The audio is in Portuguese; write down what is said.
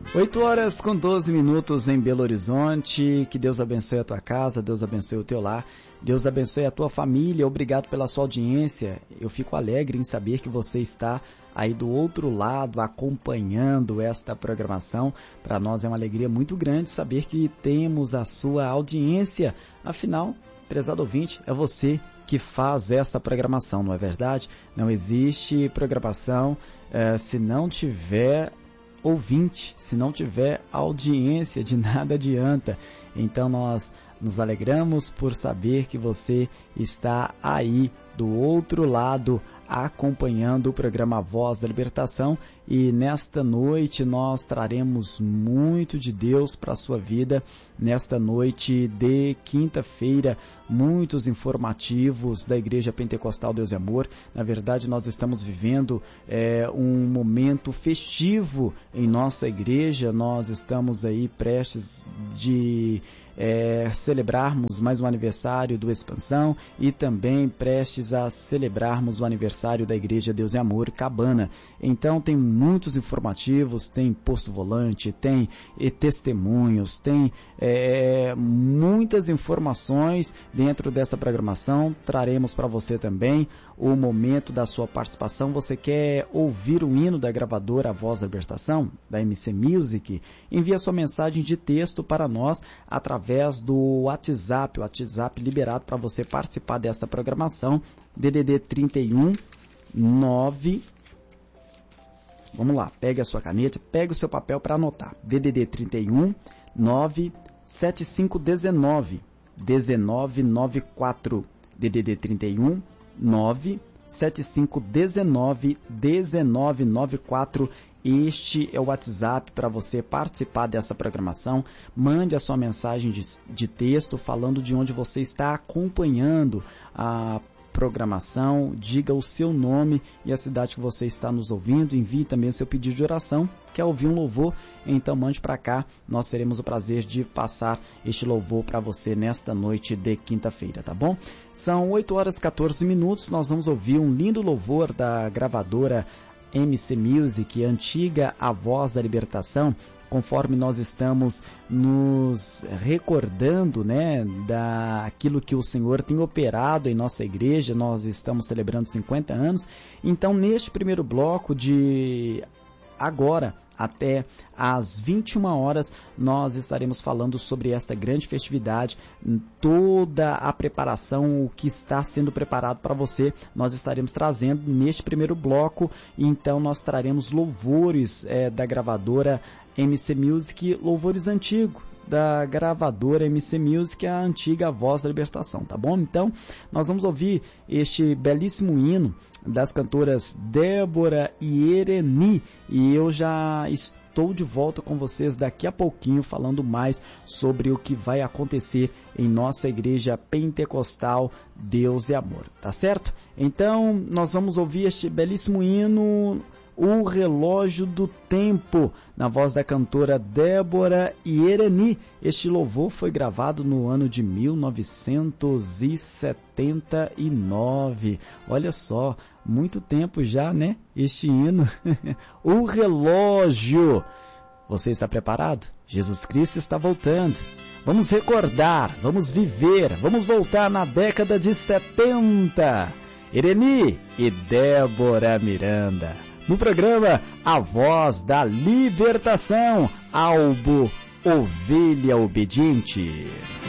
8 horas com 12 minutos em Belo Horizonte. Que Deus abençoe a tua casa, Deus abençoe o teu lar, Deus abençoe a tua família. Obrigado pela sua audiência. Eu fico alegre em saber que você está aí do outro lado acompanhando esta programação. Para nós é uma alegria muito grande saber que temos a sua audiência. Afinal, prezado ouvinte, é você que faz essa programação, não é verdade? Não existe programação se não tiver ouvinte, se não tiver audiência, de nada adianta. Então nós nos alegramos por saber que você está aí do outro lado acompanhando o programa Voz da Libertação, e nesta noite nós traremos muito de Deus para a sua vida. Nesta noite de quinta-feira, muitos informativos da Igreja Pentecostal Deus e Amor. Na verdade, nós estamos vivendo um momento festivo em nossa igreja. Nós estamos aí prestes de celebrarmos mais um aniversário do Expansão e também prestes a celebrarmos o aniversário da Igreja Deus e Amor Cabana. Então tem muitos informativos, tem posto volante, tem testemunhos, tem muitas informações dentro dessa programação. Traremos para você também o momento da sua participação. Você quer ouvir o hino da gravadora Voz da Libertação, da MC Music? Envie a sua mensagem de texto para nós através do WhatsApp, o WhatsApp liberado para você participar dessa programação, DDD 31 9. Vamos lá, pegue a sua caneta, pegue o seu papel para anotar. DDD 31 9 7519 1994. DDD 31 9 7519 1994. Este é o WhatsApp para você participar dessa programação. Mande a sua mensagem de texto falando de onde você está acompanhando a programação, diga o seu nome e a cidade que você está nos ouvindo. Envie também o seu pedido de oração. Quer ouvir um louvor? Então mande para cá, nós teremos o prazer de passar este louvor para você nesta noite de quinta-feira, tá bom? São 8 horas e 14 minutos, nós vamos ouvir um lindo louvor da gravadora MC Music, antiga A Voz da Libertação. Conforme nós estamos nos recordando, né, daquilo que o Senhor tem operado em nossa igreja, nós estamos celebrando 50 anos. Então, neste primeiro bloco de agora até às 21 horas, nós estaremos falando sobre esta grande festividade, toda a preparação, o que está sendo preparado para você, nós estaremos trazendo neste primeiro bloco. Então nós traremos louvores da gravadora MC Music, louvores antigos da gravadora MC Music, a antiga Voz da Libertação, tá bom? Então, nós vamos ouvir este belíssimo hino das cantoras Débora e Ereni, e eu já estou de volta com vocês daqui a pouquinho falando mais sobre o que vai acontecer em nossa igreja pentecostal Deus e Amor, tá certo? Então, nós vamos ouvir este belíssimo hino, O Relógio do Tempo, na voz da cantora Débora e Ereni. Este louvor foi gravado no ano de 1979. Olha só, muito tempo já, né? Este hino. O relógio. Você está preparado? Jesus Cristo está voltando. Vamos recordar, vamos viver, vamos voltar na década de 70. Ereni e Débora Miranda. No programa A Voz da Libertação, álbum Ovelha Obediente.